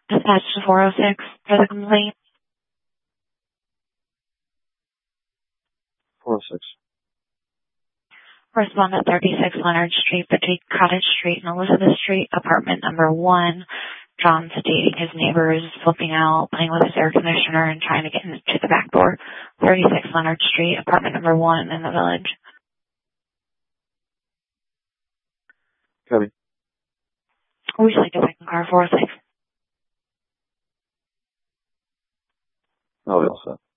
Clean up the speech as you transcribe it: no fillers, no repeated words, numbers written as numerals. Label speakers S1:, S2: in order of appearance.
S1: Dispatch to 406 for the complaint.
S2: 406.
S1: Respondent 36 Leonard Street between Cottage Street and Elizabeth Street, apartment number 1. John stating his neighbor is flipping out, playing with his air conditioner and trying to get into the back door. 36 Leonard Street, apartment number 1 in the village.
S2: Copy.
S1: Would you like to back in car 406?
S2: Oh, we all set.